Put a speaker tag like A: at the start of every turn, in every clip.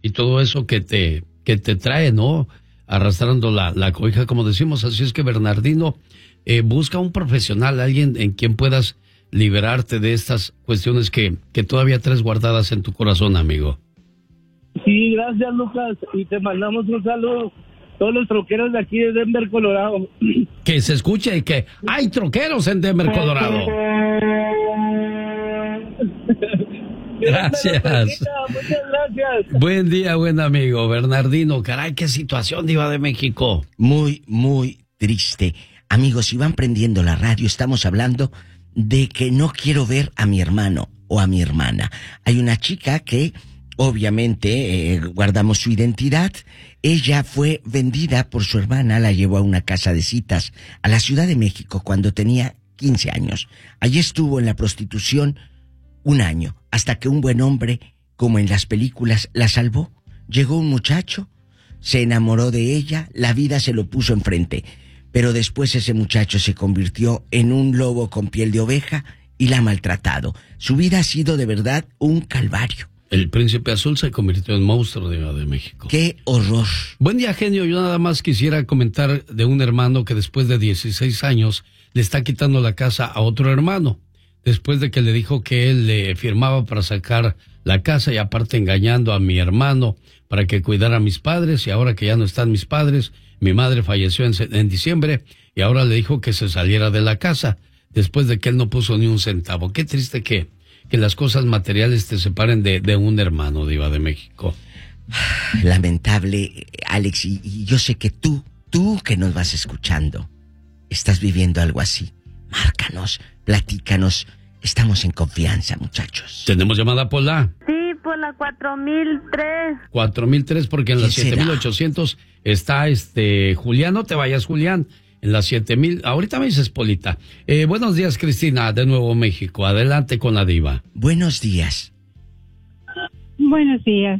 A: y todo eso que te trae, ¿no? Arrastrando la cobija, como decimos. Así es que, Bernardino, busca un profesional, alguien en quien puedas liberarte de estas cuestiones que todavía traes guardadas en tu corazón, amigo.
B: Sí, gracias, Lucas, y te mandamos un saludo a todos los troqueros de aquí de Denver, Colorado.
A: Que se escuche y que hay troqueros en Denver, Colorado. Gracias.
B: Muchas gracias.
A: Buen día, buen amigo. Bernardino, caray, qué situación, Diva de México.
C: Muy, muy triste. Amigos, si van prendiendo la radio, estamos hablando de que no quiero ver a mi hermano o a mi hermana. Hay una chica que, obviamente, guardamos su identidad. Ella fue vendida por su hermana, la llevó a una casa de citas a la Ciudad de México cuando tenía 15 años. Allí estuvo en la prostitución 1 año, hasta que un buen hombre, como en las películas, la salvó. Llegó un muchacho, se enamoró de ella, la vida se lo puso enfrente. Pero después ese muchacho se convirtió en un lobo con piel de oveja y la ha maltratado. Su vida ha sido de verdad un calvario.
A: El príncipe azul se convirtió en monstruo de México.
C: ¡Qué horror!
A: Buen día, genio. Yo nada más quisiera comentar de un hermano que después de 16 años le está quitando la casa a otro hermano. Después de que le dijo que él le firmaba para sacar la casa y aparte engañando a mi hermano para que cuidara a mis padres, y ahora que ya no están mis padres, mi madre falleció en diciembre y ahora le dijo que se saliera de la casa después de que él no puso ni un centavo. Qué triste que las cosas materiales te separen de un hermano, Diva de México.
C: Lamentable, Alex, y yo sé que tú que nos vas escuchando, estás viviendo algo así. Márcanos, platícanos, estamos en confianza, muchachos.
A: ¿Tenemos llamada, Pola?
D: Sí, por la 4003.
A: 4003, porque en la 7800 está Julián. No te vayas, Julián. En la 7000, ahorita me dices, Polita. Buenos días, Cristina, de Nuevo México. Adelante con la diva.
C: Buenos días.
E: Buenos días.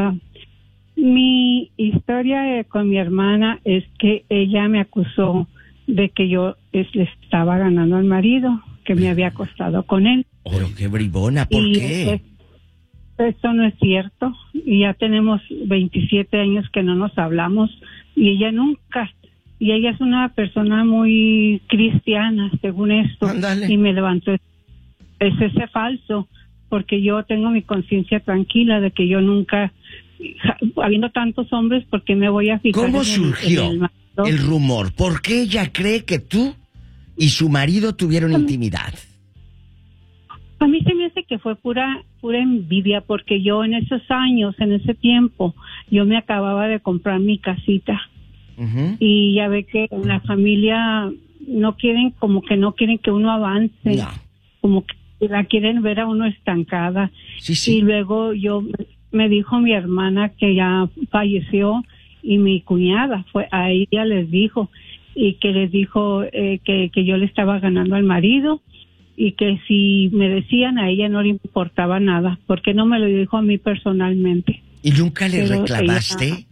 E: Mi historia con mi hermana es que ella me acusó de que yo le estaba ganando al marido, que me había acostado con él.
C: Pero qué bribona, ¿por qué?
E: Eso no es cierto. Y ya tenemos 27 años que no nos hablamos y ella nunca... Y ella es una persona muy cristiana, según esto. Ándale. Y me levantó. Es ese falso, porque yo tengo mi conciencia tranquila de que yo nunca, habiendo tantos hombres, ¿por qué me voy a fijar?
C: ¿Cómo surgió el rumor? ¿Por qué ella cree que tú y su marido tuvieron intimidad?
E: A mí se me hace que fue pura envidia, porque yo en esos años, en ese tiempo, yo me acababa de comprar mi casita. Uh-huh. Y ya ve que en la familia no quieren que uno avance, no. Como que la quieren ver a uno estancada. Sí. Y luego me dijo mi hermana que ya falleció y mi cuñada a ella les dijo y que les dijo que yo le estaba ganando al marido y que si me decían a ella no le importaba nada, porque no me lo dijo a mí personalmente.
C: ¿Y nunca le reclamaste?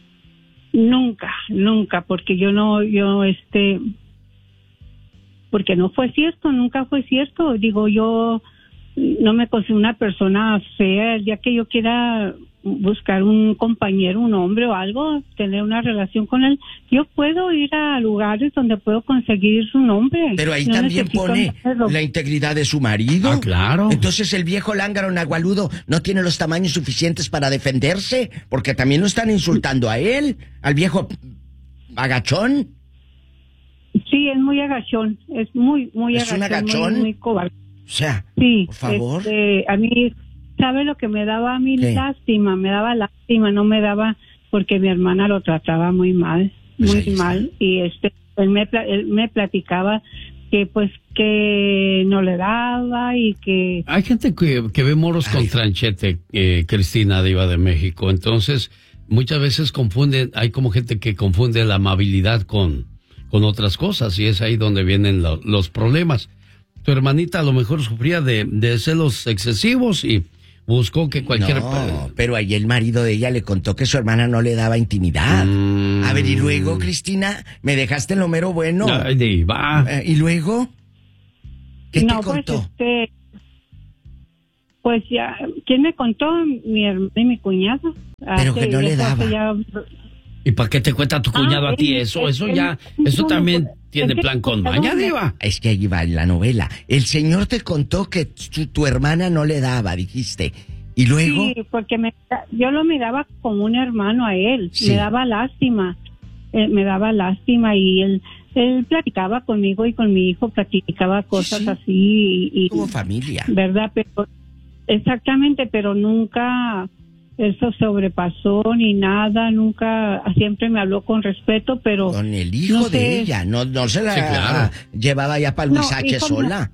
E: Nunca, porque porque no fue cierto, nunca fue cierto. Digo, yo no me considero una persona fea. El día que yo quiera buscar un compañero, un hombre o algo, tener una relación con él, yo puedo ir a lugares donde puedo conseguir su nombre.
C: Pero ahí también pone la integridad de su marido.
A: Ah, claro.
C: Entonces el viejo lángaro nagualudo no tiene los tamaños suficientes para defenderse, porque también lo están insultando a él, al viejo agachón.
E: Sí, es muy agachón, es muy agachón.
C: ¿Es un agachón?
E: Muy cobarde.
C: O sea,
E: sí,
C: por favor.
E: A mí, ¿sabe lo que me daba a mí? ¿Qué? Lástima, no me daba porque mi hermana lo trataba muy mal, muy mal. Y él me platicaba que pues que no le daba y que...
A: Hay gente que ve moros con tranchete, Cristina, diva de México. Entonces, muchas veces hay como gente que confunde la amabilidad con otras cosas y es ahí donde vienen los problemas. Tu hermanita a lo mejor sufría de celos excesivos y buscó que cualquier...
C: No, pero ahí el marido de ella le contó que su hermana no le daba intimidad. A ver, y luego, Cristina, me dejaste en lo mero bueno.
A: Ay, diva.
C: ¿Y luego? ¿Qué te contó?
E: Pues ya, ¿quién me contó? Mi hermano y mi cuñado.
C: Pero que no le daba.
A: ¿Y para qué te cuenta tu cuñado a ti eso? Eso también tiene plan con maña, Diva.
C: Es que ahí va la novela. El señor te contó que tu hermana no le daba, dijiste. ¿Y luego?
E: Sí, porque yo lo miraba como un hermano a él.
C: Sí.
E: Me daba lástima. Y él platicaba conmigo y con mi hijo, platicaba cosas
C: Sí.
E: así. Y
C: Como familia.
E: ¿Verdad? Pero, exactamente, pero nunca eso sobrepasó ni nada, nunca, siempre me habló con respeto, pero...
C: Con el hijo
E: no
C: de
E: sé.
C: ella, no se la
A: Sí, claro.
C: llevaba ya para el
E: No,
C: Huizache
E: hijo
C: sola.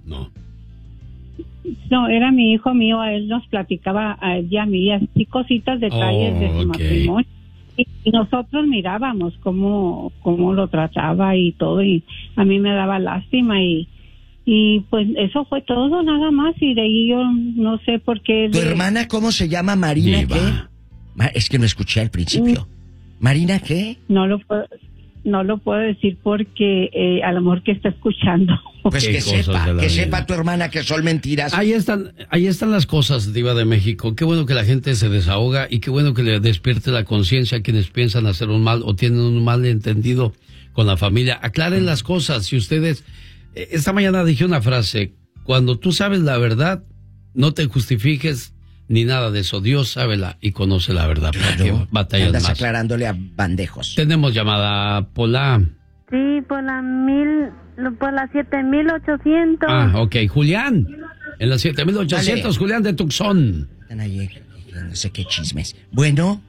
E: No, era mi hijo mío, a él nos platicaba a ella y a mí, así cositas, detalles de su matrimonio. Y nosotros mirábamos cómo lo trataba y todo, y a mí me daba lástima y pues eso fue todo, nada más, y de ahí yo no sé por qué...
C: ¿Tu hermana cómo se llama? ¿Marina
A: Diva.
C: qué? Es que no escuché al principio. ¿Marina qué?
E: No lo puedo decir porque a lo mejor que está escuchando.
C: Pues
A: Qué
C: que
A: cosas
C: sepa,
A: de la
C: que
A: vida.
C: sepa tu hermana que son mentiras.
A: Ahí están las cosas, Diva de México. Qué bueno que la gente se desahoga y qué bueno que le despierte la conciencia a quienes piensan hacer un mal o tienen un mal entendido con la familia. Aclaren las cosas. Si ustedes... Esta mañana dije una frase: cuando tú sabes la verdad, no te justifiques ni nada de eso. Dios sabe y conoce la verdad. ¿Para qué batallas
C: Andas
A: más?
C: aclarándole a bandejos.
A: Tenemos llamada, Pola.
D: Sí, por la 7800.
A: Ah, ok. Julián. En la 7800,
C: Dale.
A: Julián de Tucson.
C: Están ahí, no sé qué chismes. Bueno,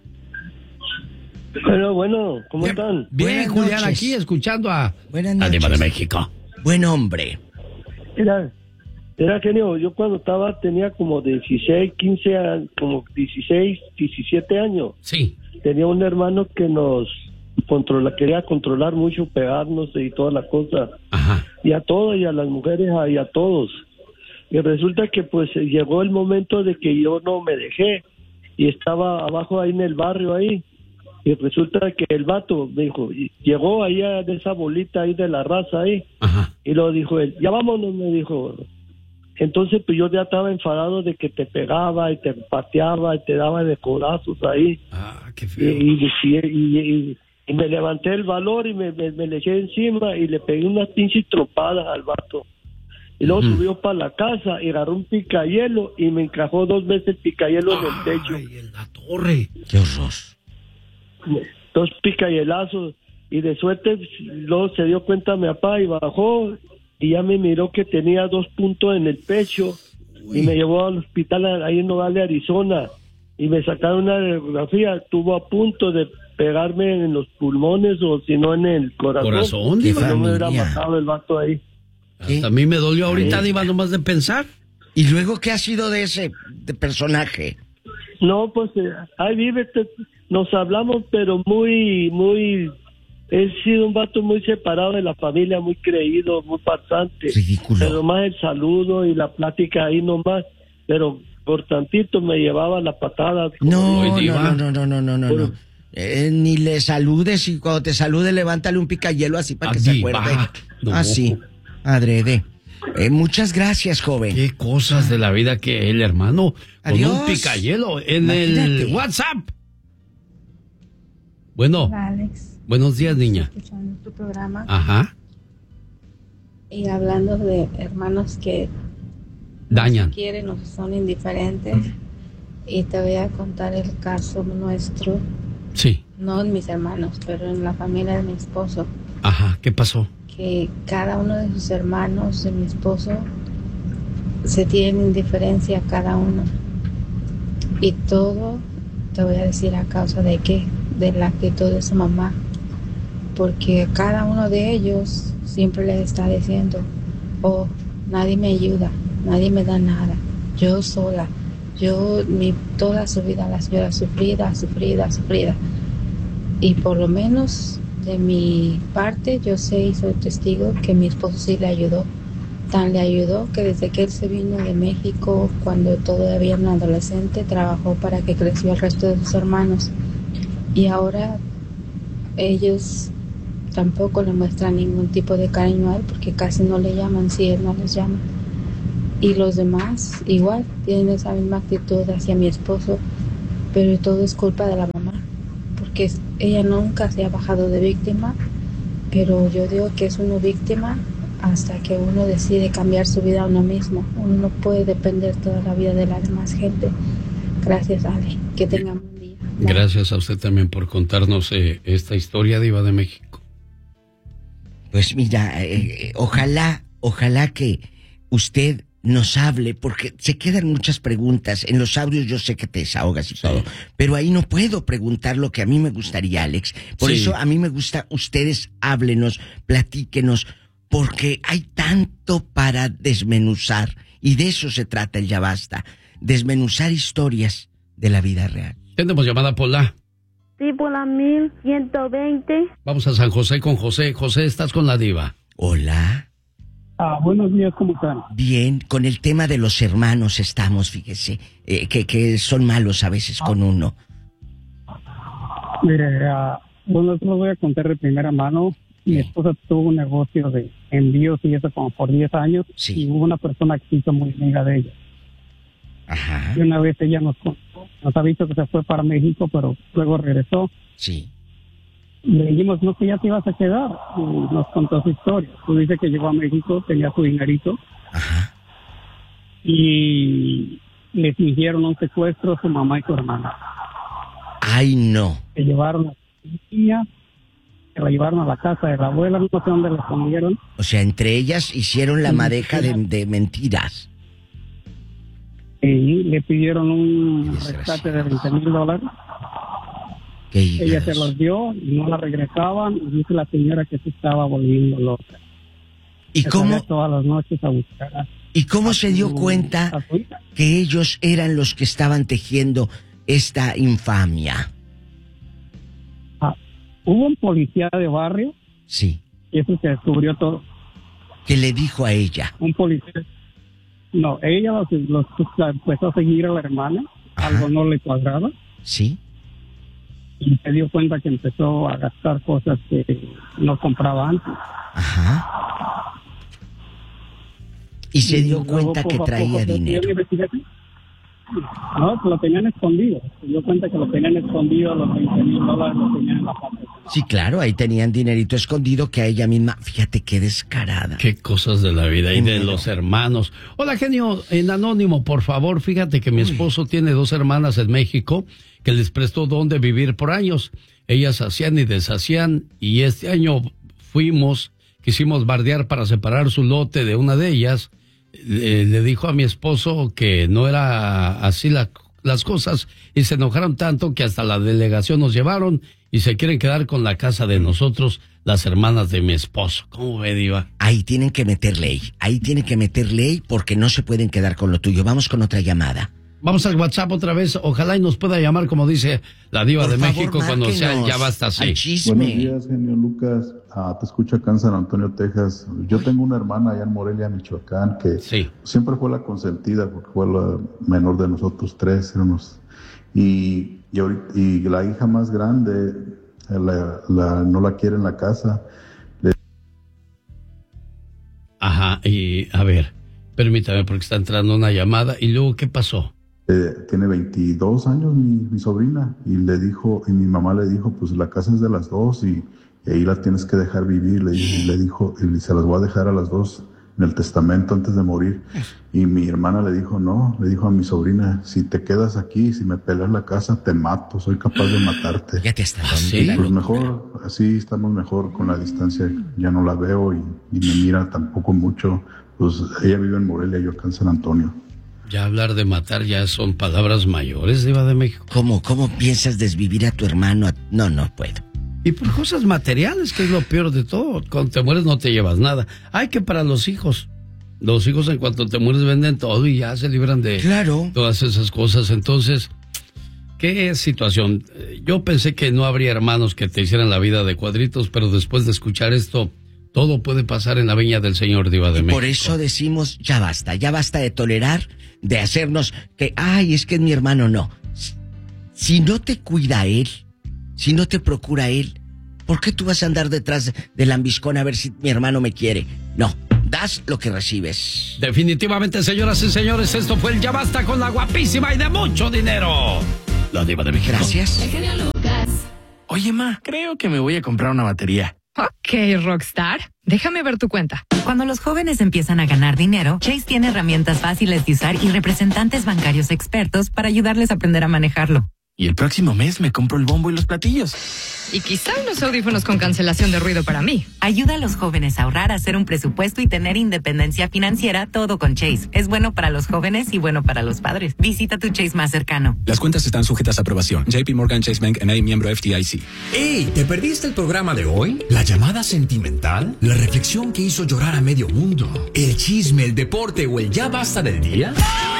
B: Bueno, ¿cómo están?
A: Bien,
C: Buenas
A: Julián,
C: noches.
A: aquí escuchando a
C: Buenas
A: la Diva de
C: noches.
A: México.
C: buen hombre.
B: Era genio, yo cuando tenía como 16, 15 años, como 16, 17 años.
A: Sí.
B: Tenía un hermano que nos quería controlar mucho, pegarnos y toda la cosa.
A: Ajá.
B: Y a todos, y a las mujeres, y a todos. Y resulta que pues llegó el momento de que yo no me dejé. Y estaba abajo ahí en el barrio ahí. Y resulta que el vato me dijo, llegó ahí de esa bolita ahí de la raza ahí.
A: Ajá.
B: Y lo dijo él, ya vámonos, me dijo. Entonces pues yo ya estaba enfadado de que te pegaba y te pateaba y te daba de codazos ahí.
A: Ah, qué feo.
B: Y me levanté el valor y me le eché encima y le pegué unas pinches trompadas al vato. Y luego subió para la casa y agarró un picayelo y me encajó 2 veces el picayelo en el techo.
A: Ay, en la torre.
C: Qué horror.
B: 2 picayelazos. Y de suerte luego se dio cuenta mi papá y bajó y ya me miró que tenía 2 puntos en el pecho. Uy. Y me llevó al hospital ahí en Nogales, Arizona. Y me sacaron una radiografía. Estuvo a punto de pegarme en los pulmones o si no en el corazón.
A: ¿Corazón, Diva?
B: No me hubiera matado el vato ahí.
A: Hasta a mí me dolió ahorita, Diva, nomás de pensar.
C: ¿Y luego qué ha sido de ese personaje?
B: No, pues ahí vive, nos hablamos, pero muy, he sido un vato muy separado de la familia, muy creído, muy pasante.
C: Ridículo.
B: Pero más el saludo y la plática ahí nomás, pero por tantito me llevaba la patada.
C: No.
B: Pues,
C: ni le saludes y cuando te salude levántale un picayelo así para que se acuerde.
A: No.
C: Así, adrede. Muchas gracias, joven.
A: Qué cosas de la vida que el hermano.
C: Adiós.
A: Con un picayelo en
C: Imagínate.
A: el WhatsApp. Bueno.
F: Hola, Alex.
A: Buenos días, niña.
F: Escuchando tu programa
A: Ajá.
F: y hablando de hermanos que
A: Dañan.
F: no se quieren o son indiferentes. Y te voy a contar el caso nuestro,
A: Sí.
F: no en mis hermanos, pero en la familia de mi esposo,
A: Ajá. ¿Qué pasó?
F: que cada uno de sus hermanos de mi esposo se tienen indiferencia a cada uno. Y todo, te voy a decir a causa de qué, de la actitud de su mamá. Porque cada uno de ellos siempre le está diciendo, oh, nadie me ayuda, nadie me da nada, yo sola, toda su vida la señora sufrida. Y por lo menos de mi parte, yo sé y soy testigo que mi esposo sí le ayudó. Tan le ayudó que desde que él se vino de México, cuando todavía era un adolescente, trabajó para que creció el resto de sus hermanos. Y ahora ellos tampoco le muestran ningún tipo de cariño a él porque casi no le llaman si él no les llama. Y los demás igual tienen esa misma actitud hacia mi esposo, pero todo es culpa de la mamá, porque ella nunca se ha bajado de víctima, pero yo digo que es uno víctima hasta que uno decide cambiar su vida a uno mismo. Uno no puede depender toda la vida de la demás gente. Gracias, Ale. Que tengan buen día. Bye.
A: Gracias a usted también por contarnos esta historia, Diva de México.
C: Pues mira, ojalá que usted nos hable, porque se quedan muchas preguntas. En los audios yo sé que te desahogas y todo, pero ahí no puedo preguntar lo que a mí me gustaría, Alex. Por eso a mí me gusta, ustedes háblenos, platíquenos, porque hay tanto para desmenuzar, y de eso se trata el Ya Basta, desmenuzar historias de la vida real.
A: Tenemos llamada, Pola.
D: Sí, por la 1120.
A: Vamos a San José con José. José, estás con la Diva.
C: Hola.
B: Buenos días, ¿cómo están?
C: Bien, con el tema de los hermanos estamos, fíjese, que son malos a veces con uno.
B: Mire, bueno, esto lo voy a contar de primera mano. Mi esposa tuvo un negocio de envíos y eso como por 10 años.
C: Sí.
B: Y hubo una persona que se hizo muy amiga de ella.
C: Ajá.
B: Y una vez ella nos ha dicho que se fue para México, pero luego regresó.
C: Sí.
B: Le dijimos, no, que ya te ibas a quedar. Y nos contó su historia. Tú dices que llegó a México, tenía su dinerito.
C: Ajá.
B: Y les hicieron un secuestro a su mamá y su hermana.
C: Ay, no.
B: Se llevaron a la niña, se la llevaron a la casa de la abuela, no sé dónde la escondieron.
C: O sea, entre ellas hicieron la madeja de mentiras.
B: Y le pidieron un rescate de $20,000. Ella se los dio y no la regresaban. Y dice la señora que se estaba volviendo loca.
C: ¿Y cómo?
B: Todas las noches a buscar.
C: ¿Y cómo se dio cuenta que ellos eran los que estaban tejiendo esta infamia?
B: Hubo un policía de barrio.
C: Sí.
B: Y eso se descubrió todo.
C: ¿Qué le dijo a ella?
B: Un policía. No, ella los empezó a seguir a la hermana. Ajá. Algo no le cuadraba.
C: Sí.
B: Y se dio cuenta que empezó a gastar cosas que no compraba antes.
C: Ajá. Y se dio cuenta que traía dinero.
B: No, lo tenían escondido. Se dio cuenta que lo tenían escondido, los $20,000 lo tenían en la parte.
C: Sí, claro, ahí tenían dinerito escondido que a ella misma, fíjate qué descarada.
A: Qué cosas de la vida y de los hermanos. Hola, genio, en anónimo, por favor, fíjate que mi esposo tiene 2 hermanas en México que les prestó donde vivir por años. Ellas hacían y deshacían y este año quisimos bardear para separar su lote de una de ellas. Le dijo a mi esposo que no era así las cosas y se enojaron tanto que hasta la delegación nos llevaron y se quieren quedar con la casa de nosotros, las hermanas de mi esposo. ¿Cómo ve, Diva?
C: Ahí tienen que meter ley porque no se pueden quedar con lo tuyo. Vamos con otra llamada.
A: Vamos al WhatsApp otra vez, ojalá y nos pueda llamar, como dice la Diva de México, cuando sea Ya Basta así.
G: Buenos días, genio Lucas. Te escucho acá en San Antonio, Texas. Yo tengo una hermana allá en Morelia, Michoacán, que siempre fue la consentida, porque fue la menor de nosotros 3. Y la hija más grande no la quiere en la casa.
A: Ajá, y a ver, permítame porque está entrando una llamada. ¿Y luego qué pasó?
G: Tiene 22 años mi sobrina y mi mamá le dijo, pues la casa es de las 2 y ahí la tienes que dejar vivir. Le dijo, y se las voy a dejar a las 2 en el testamento antes de morir. Y mi hermana le dijo, no, le dijo a mi sobrina, si te quedas aquí, si me peleas la casa, te mato, soy capaz de matarte.
C: Ya te está
A: ¿Sí?
G: Pues mejor, así estamos mejor con la distancia, ya no la veo y me mira tampoco mucho. Pues ella vive en Morelia, yo acá en San Antonio.
A: Ya hablar de matar ya son palabras mayores, Diva de México.
C: ¿Cómo piensas desvivir a tu hermano? No puedo.
A: Y por cosas materiales, que es lo peor de todo. Cuando te mueres no te llevas nada. Hay que para los hijos en cuanto te mueres venden todo y ya se libran de todas esas cosas. Entonces, ¿qué situación? Yo pensé que no habría hermanos que te hicieran la vida de cuadritos, pero después de escuchar esto, todo puede pasar en la viña del Señor, Diva de México.
C: Por eso decimos, ya basta de tolerar, de hacernos que, es que es mi hermano, no. Si no te cuida él, si no te procura él, ¿por qué tú vas a andar detrás del lambiscón a ver si mi hermano me quiere? No, das lo que recibes.
A: Definitivamente, señoras y señores, esto fue el Ya Basta con la guapísima y de mucho dinero, la Diva de México.
C: Gracias.
H: El genio Lucas.
I: Oye, ma, creo que me voy a comprar una batería.
J: Ok, Rockstar. Déjame ver tu cuenta.
K: Cuando los jóvenes empiezan a ganar dinero, Chase tiene herramientas fáciles de usar y representantes bancarios expertos para ayudarles a aprender a manejarlo.
I: Y el próximo mes me compro el bombo y los platillos.
J: Y quizá unos audífonos con cancelación de ruido para mí.
K: Ayuda a los jóvenes a ahorrar, a hacer un presupuesto y tener independencia financiera, todo con Chase. Es bueno para los jóvenes y bueno para los padres. Visita tu Chase más cercano.
L: Las cuentas están sujetas a aprobación. JP Morgan Chase Bank N.A., miembro FDIC.
M: ¡Ey! ¿Te perdiste el programa de hoy? ¿La llamada sentimental? ¿La reflexión que hizo llorar a medio mundo? ¿El chisme, el deporte o el ya basta del día?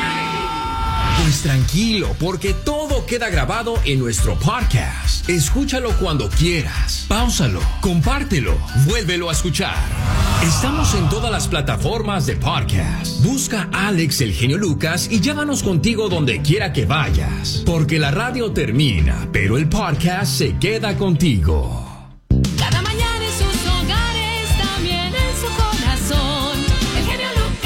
M: Pues tranquilo, porque todo queda grabado en nuestro podcast. Escúchalo cuando quieras. Páusalo, compártelo, vuélvelo a escuchar. Estamos en todas las plataformas de podcast. Busca Alex el Genio Lucas y llévanos contigo donde quiera que vayas. Porque la radio termina, pero el podcast se queda contigo.
H: Cada mañana en sus hogares, también en su corazón. El genio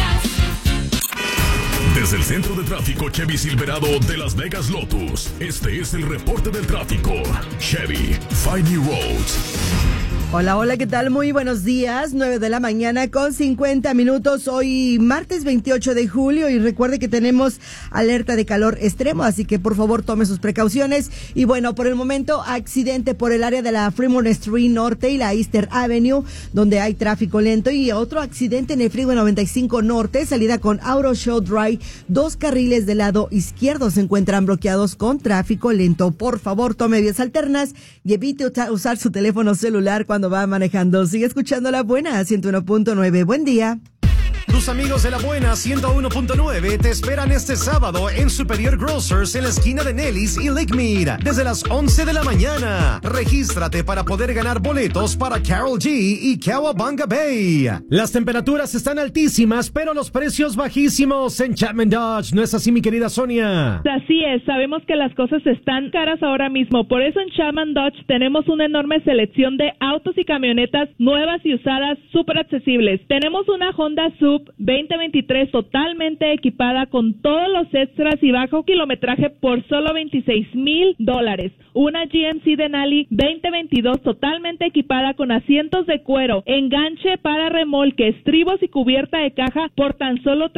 H: Lucas.
N: Desde el centro de tráfico Chevy Silverado de Las Vegas Lotus, este es el reporte del tráfico. Chevy, find new roads.
O: Hola, hola, ¿qué tal? Muy buenos días, 9 de la mañana con 50 minutos, hoy martes 28 de julio y recuerde que tenemos alerta de calor extremo, así que por favor tome sus precauciones. Y bueno, por el momento, accidente por el área de la Fremont Street Norte y la Easter Avenue, donde hay tráfico lento, y otro accidente en el Freeway 95 Norte, salida con Auto Show Drive, 2 carriles del lado izquierdo se encuentran bloqueados con tráfico lento. Por favor, tome vías alternas y evite usar su teléfono celular cuando va manejando. Sigue escuchando La Buena 101.9. Buen día.
P: Tus amigos de La Buena 101.9 te esperan este sábado en Superior Grocers en la esquina de Nellis y Lake Mead desde las 11 de la mañana. Regístrate para poder ganar boletos para Karol G y Cowabunga Bay. Las temperaturas están altísimas, pero los precios bajísimos en Chapman Dodge. ¿No es así, mi querida Sonia?
Q: Así es, sabemos que las cosas están caras ahora mismo. Por eso en Chapman Dodge tenemos una enorme selección de autos y camionetas nuevas y usadas súper accesibles. Tenemos una Honda Sub 2023 totalmente equipada con todos los extras y bajo kilometraje por solo $26,000. Una GMC Denali 2022 totalmente equipada con asientos de cuero, enganche para remolque, estribos y cubierta de caja por tan solo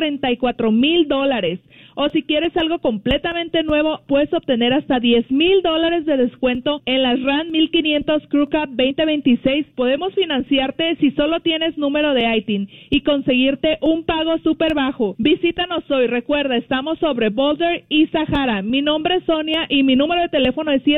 Q: $34,000. O si quieres algo completamente nuevo, puedes obtener hasta $10,000 de descuento en las Ram 1500 Crew Cab 2026. Podemos financiarte si solo tienes número de ITIN y conseguirte un pago súper bajo. Visítanos hoy. Recuerda, estamos sobre Boulder y Sahara. Mi nombre es Sonia y mi número de teléfono es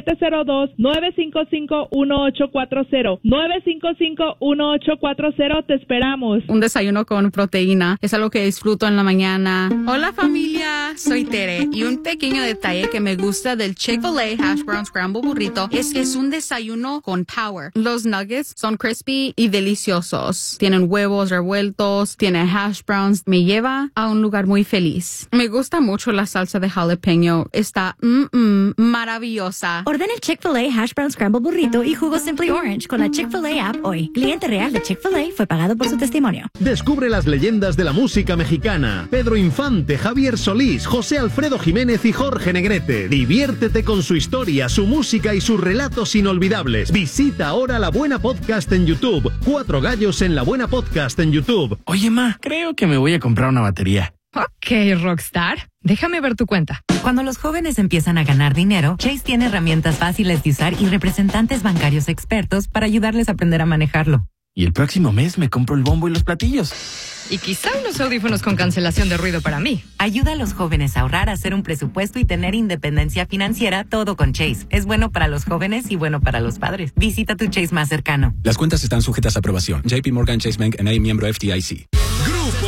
Q: 702-955-1840. 955-1840. Te esperamos.
R: Un desayuno con proteína es algo que disfruto en la mañana. Hola, familia. Soy Tere y un pequeño detalle que me gusta del Chick-fil-A Hash Brown Scramble Burrito es que es un desayuno con power. Los nuggets son crispy y deliciosos. Tienen huevos revueltos, tienen hash browns. Me lleva a un lugar muy feliz. Me gusta mucho la salsa de jalapeño. Está maravillosa.
S: Ordena el Chick-fil-A Hash Brown Scramble Burrito y jugo Simply Orange con la Chick-fil-A app hoy. Cliente real de Chick-fil-A fue pagado por su testimonio.
P: Descubre las leyendas de la música mexicana. Pedro Infante, Javier Solís, José Alfredo Jiménez y Jorge Negrete. Diviértete con su historia, su música y sus relatos inolvidables. Visita ahora La Buena Podcast en YouTube. 4 gallos en La Buena Podcast en YouTube.
I: Oye, ma, creo que me voy a comprar una batería.
J: Ok, Rockstar. Déjame ver tu cuenta.
K: Cuando los jóvenes empiezan a ganar dinero, Chase tiene herramientas fáciles de usar y representantes bancarios expertos para ayudarles a aprender a manejarlo.
I: Y el próximo mes me compro el bombo y los platillos.
J: Y quizá unos audífonos con cancelación de ruido para mí.
K: Ayuda a los jóvenes a ahorrar, a hacer un presupuesto y tener independencia financiera, todo con Chase. Es bueno para los jóvenes y bueno para los padres. Visita tu Chase más cercano.
L: Las cuentas están sujetas a aprobación. JP Morgan Chase Bank N.A., miembro FDIC.